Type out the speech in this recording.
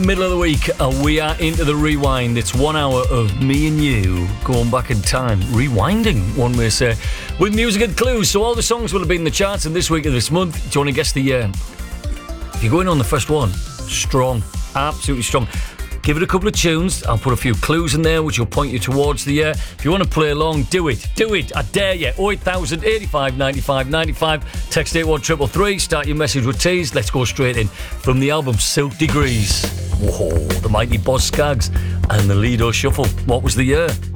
Middle of the week, we are into the rewind. It's 1 hour of me and you going back in time, rewinding, one may say, with music and clues. So all the songs will have been in the charts in this week of this month. Do you want to guess the year? If you're going on the first one, strong, absolutely strong. Give it a couple of tunes. I'll put a few clues in there which will point you towards the year. If you want to play along, do it. I dare you. 08000 85 95 95. Text 81333. Start your message with T's. Let's go straight in. From the album Silk Degrees. Whoa, the mighty Boz Scaggs and the Lido Shuffle. What was the year?